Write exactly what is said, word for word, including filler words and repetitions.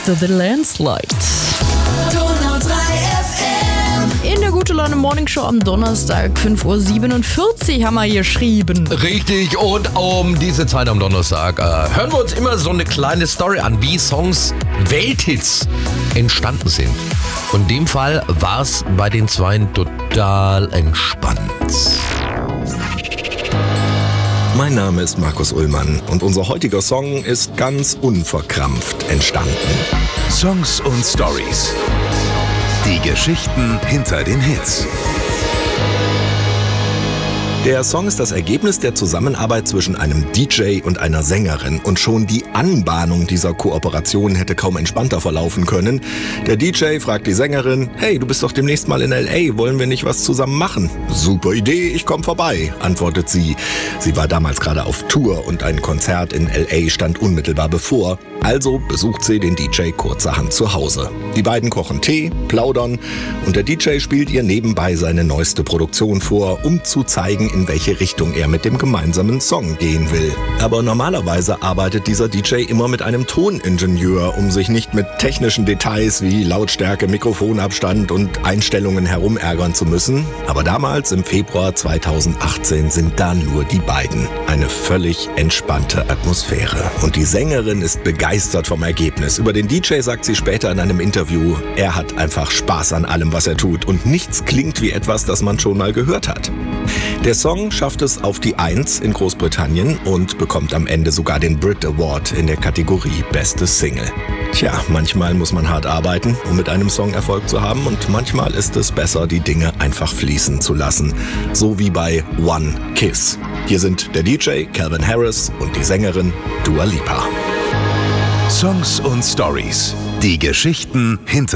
After the Landslide. Donau drei F M. In der Gute Laune Morning Show am Donnerstag, fünf Uhr siebenundvierzig haben wir geschrieben. Richtig, und um diese Zeit am Donnerstag äh, hören wir uns immer so eine kleine Story an, wie Songs, Welthits entstanden sind. Und in dem Fall war es bei den Zweien total entspannt. Mein Name ist Markus Ullmann und unser heutiger Song ist ganz unverkrampft entstanden. Songs und Stories. Die Geschichten hinter den Hits. Der Song ist das Ergebnis der Zusammenarbeit zwischen einem D J und einer Sängerin und schon die Anbahnung dieser Kooperation hätte kaum entspannter verlaufen können. Der D J fragt die Sängerin: Hey, du bist doch demnächst mal in L A, wollen wir nicht was zusammen machen? Super Idee, ich komm vorbei, antwortet sie. Sie war damals gerade auf Tour und ein Konzert in L A stand unmittelbar bevor. Also besucht sie den D J kurzerhand zu Hause. Die beiden kochen Tee, plaudern und der D J spielt ihr nebenbei seine neueste Produktion vor, um zu zeigen, in welche Richtung er mit dem gemeinsamen Song gehen will. Aber normalerweise arbeitet dieser D J immer mit einem Toningenieur, um sich nicht mit technischen Details wie Lautstärke, Mikrofonabstand und Einstellungen herumärgern zu müssen. Aber damals, im Februar zweitausendachtzehn, sind da nur die beiden. Eine völlig entspannte Atmosphäre. Und die Sängerin ist begeistert vom Ergebnis. Über den D J sagt sie später in einem Interview, er hat einfach Spaß an allem, was er tut und nichts klingt wie etwas, das man schon mal gehört hat. Der Song schafft es auf die Eins in Großbritannien und bekommt am Ende sogar den Brit Award in der Kategorie Beste Single. Tja, manchmal muss man hart arbeiten, um mit einem Song Erfolg zu haben, und manchmal ist es besser, die Dinge einfach fließen zu lassen. So wie bei One Kiss. Hier sind der D J Calvin Harris und die Sängerin Dua Lipa. Songs und Stories. Die Geschichten hinter